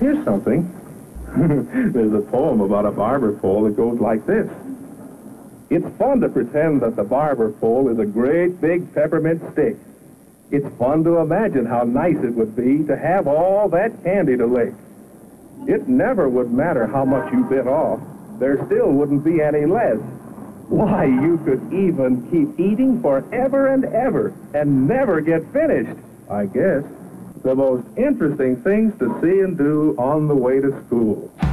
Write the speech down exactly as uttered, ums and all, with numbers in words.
here's something. There's a poem about a barber pole that goes like this. It's fun to pretend that the barber pole is a great big peppermint stick. It's fun to imagine how nice it would be to have all that candy to lick. It never would matter how much you bit off. There still wouldn't be any less. Why, you could even keep eating forever and ever and never get finished, I guess. The most interesting things to see and do on the way to school.